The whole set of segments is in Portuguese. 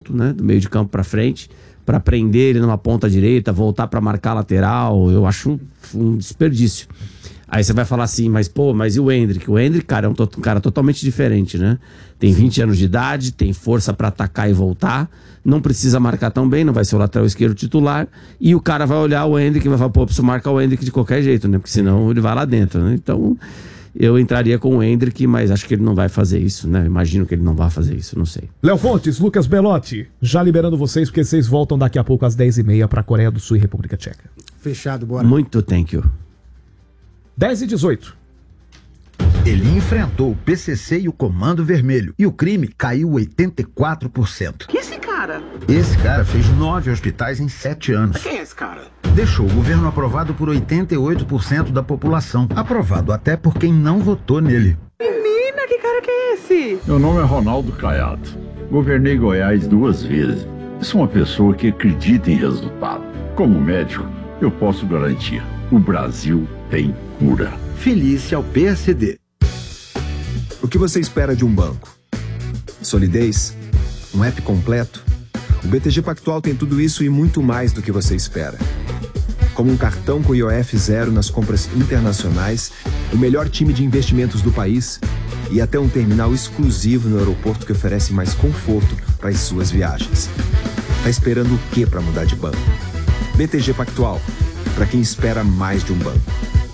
solto, né? Do meio de campo para frente, para prender ele numa ponta direita, voltar para marcar lateral. Eu acho um desperdício. Aí você vai falar assim, mas e o Endrick? O Endrick, cara, é um cara totalmente diferente, né? Tem 20 anos de idade, tem força para atacar e voltar, não precisa marcar tão bem, não vai ser o lateral esquerdo titular, e o cara vai olhar o Endrick e vai falar, preciso marcar o Endrick de qualquer jeito, né? Porque senão ele vai lá dentro, né? Então, eu entraria com o Endrick, mas acho que ele não vai fazer isso, né? Imagino que ele não vai fazer isso, não sei. Léo Fontes, Lucas Belotti, já liberando vocês, porque vocês voltam daqui a pouco às 10h30 para Coreia do Sul e República Tcheca. Fechado, bora. Muito thank you. 10h18. Ele enfrentou o PCC e o Comando Vermelho, e o crime caiu 84%. Que esse cara? Esse cara fez 9 hospitais em 7 anos. Quem é esse cara? Deixou o governo aprovado por 88% da população. Aprovado até por quem não votou nele. Menina, que cara que é esse? Meu nome é Ronaldo Caiado. Governei Goiás 2 vezes. Sou uma pessoa que acredita em resultado. Como médico, eu posso garantir: o Brasil tem cura. Felice ao PSD. O que você espera de um banco? Solidez? Um app completo? O BTG Pactual tem tudo isso e muito mais do que você espera. Como um cartão com IOF zero nas compras internacionais, o melhor time de investimentos do país e até um terminal exclusivo no aeroporto que oferece mais conforto para as suas viagens. Tá esperando o quê para mudar de banco? BTG Pactual, para quem espera mais de um banco.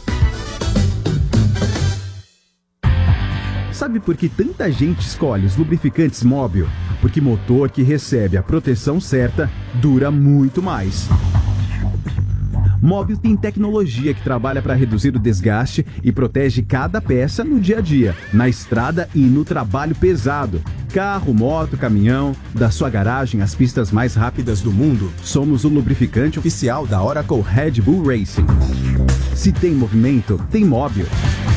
Sabe por que tanta gente escolhe os lubrificantes Móbil? Porque motor que recebe a proteção certa dura muito mais. Móbil tem tecnologia que trabalha para reduzir o desgaste e protege cada peça no dia a dia, na estrada e no trabalho pesado. Carro, moto, caminhão, da sua garagem às pistas mais rápidas do mundo, somos o lubrificante oficial da Oracle Red Bull Racing. Se tem movimento, tem Móbil.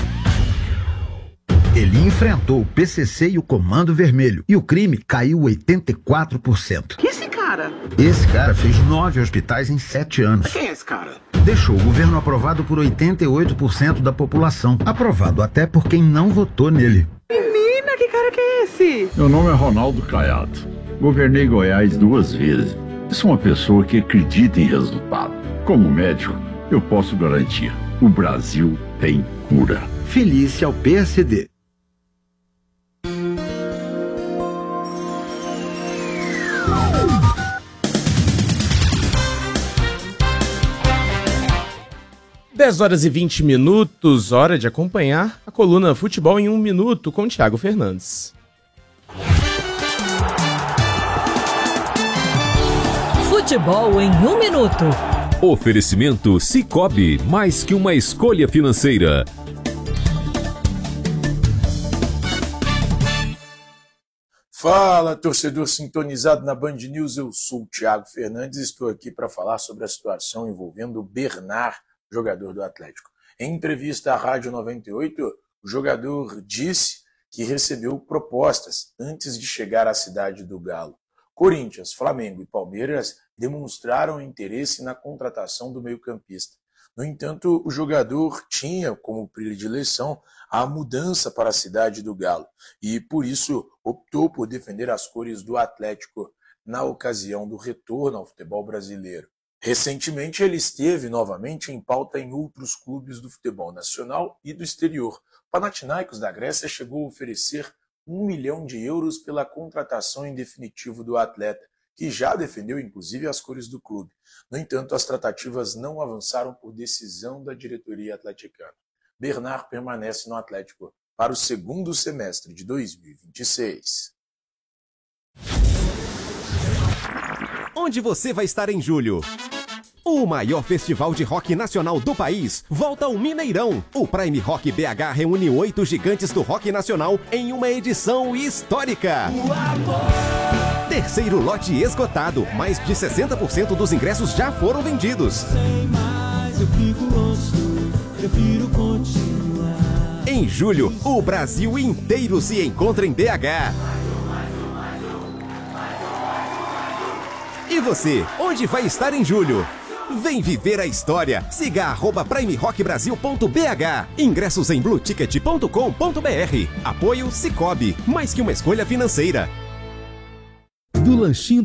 Ele enfrentou o PCC e o Comando Vermelho, e o crime caiu 84%. Que esse cara? Esse cara fez 9 hospitais em 7 anos. Quem é esse cara? Deixou o governo aprovado por 88% da população. Aprovado até por quem não votou nele. Menina, que cara que é esse? Meu nome é Ronaldo Caiado. Governei Goiás 2 vezes. Sou uma pessoa que acredita em resultado. Como médico, eu posso garantir: o Brasil tem cura. Felice ao PSD. Dez horas e 20 minutos, hora de acompanhar a coluna Futebol em 1 Minuto com Thiago Fernandes. Futebol em 1 Minuto. Oferecimento Sicoob, mais que uma escolha financeira. Fala, torcedor sintonizado na Band News, eu sou o Thiago Fernandes e estou aqui para falar sobre a situação envolvendo o Bernard, jogador do Atlético. Em entrevista à Rádio 98, o jogador disse que recebeu propostas antes de chegar à cidade do Galo. Corinthians, Flamengo e Palmeiras demonstraram interesse na contratação do meio-campista. No entanto, o jogador tinha como predileção a mudança para a cidade do Galo e, por isso, optou por defender as cores do Atlético na ocasião do retorno ao futebol brasileiro. Recentemente, ele esteve novamente em pauta em outros clubes do futebol nacional e do exterior. O Panathinaikos da Grécia chegou a oferecer 1 milhão de euros pela contratação em definitivo do atleta, que já defendeu inclusive as cores do clube. No entanto, as tratativas não avançaram por decisão da diretoria atleticana. Bernard permanece no Atlético para o segundo semestre de 2026. Onde você vai estar em julho? O maior festival de rock nacional do país volta ao Mineirão. O Prime Rock BH reúne 8 gigantes do rock nacional em uma edição histórica. Terceiro lote esgotado. Mais de 60% dos ingressos já foram vendidos. Em julho, o Brasil inteiro se encontra em BH. E você, onde vai estar em julho? Vem viver a história. Siga @primerockbrasil.bh. Ingressos em blueticket.com.br. Apoio Sicoob, mais que uma escolha financeira. Do lanchinho